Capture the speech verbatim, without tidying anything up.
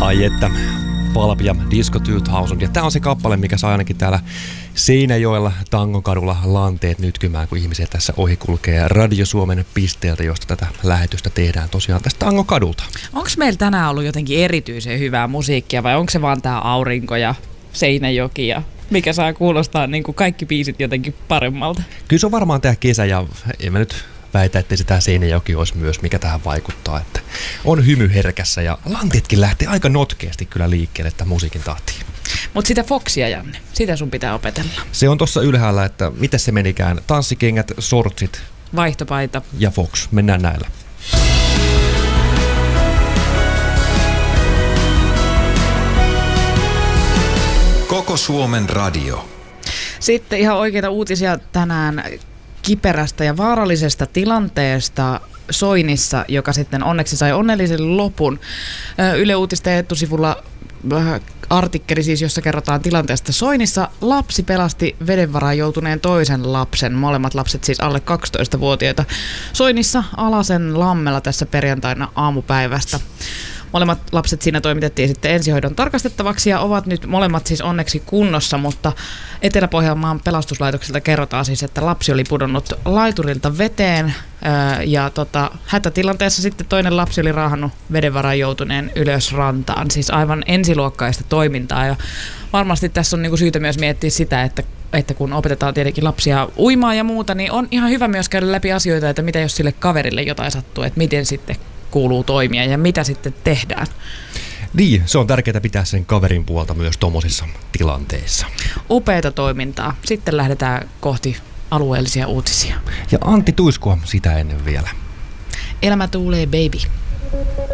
Ai että, Pulp ja Disco kaksituhatta. Ja tää on se kappale, mikä saa ainakin täällä Seinäjoella Tangokadulla lanteet nytkymään, kun ihmisiä tässä ohi kulkee Radio Suomen pisteeltä, josta tätä lähetystä tehdään tosiaan tästä Tangokadulta. Onko meillä tänään ollut jotenkin erityisen hyvää musiikkia vai onko se vaan tää aurinko ja Seinäjoki ja mikä saa kuulostaa niin kuin kaikki biisit jotenkin paremmalta? Kyllä se on varmaan tää kesä ja en mä nyt väitä, että sitä Seinäjoki olisi myös, mikä tähän vaikuttaa. Että on hymy herkässä ja lanteetkin lähtee aika notkeasti kyllä liikkeelle tämän musiikin tahtiin. Mutta sitä Foxia, Janne, sitä sun pitää opetella. Se on tossa ylhäällä, että miten se menikään. Tanssikengät, sortsit. Vaihtopaita. Ja Fox. Mennään näillä. Koko Suomen radio. Sitten ihan oikeita uutisia tänään kiperästä ja vaarallisesta tilanteesta Soinissa, joka sitten onneksi sai onnellisen lopun. Yle Uutisten etusivulla artikkeli siis, jossa kerrotaan tilanteesta Soinissa. Lapsi pelasti veden varaan joutuneen toisen lapsen, molemmat lapset siis alle kaksitoistavuotiaita, Soinissa Alasen lammella tässä perjantaina aamupäivästä. Molemmat lapset siinä toimitettiin sitten ensihoidon tarkastettavaksi ja ovat nyt molemmat siis onneksi kunnossa, mutta Etelä-Pohjanmaan pelastuslaitokselta kerrotaan siis, että lapsi oli pudonnut laiturilta veteen ja tota, hätätilanteessa sitten toinen lapsi oli raahannut veden varaan joutuneen ylös rantaan. Siis aivan ensiluokkaista toimintaa ja varmasti tässä on niinku syytä myös miettiä sitä, että että kun opetetaan tietenkin lapsia uimaan ja muuta, niin on ihan hyvä myös käydä läpi asioita, että mitä jos sille kaverille jotain sattuu, että miten sitten kuuluu toimia ja mitä sitten tehdään. Niin, se on tärkeää pitää sen kaverin puolta myös tommosissa tilanteissa. Upeata toimintaa. Sitten lähdetään kohti alueellisia uutisia. Ja Antti Tuiskua sitä ennen vielä. Elämä tuulee, baby.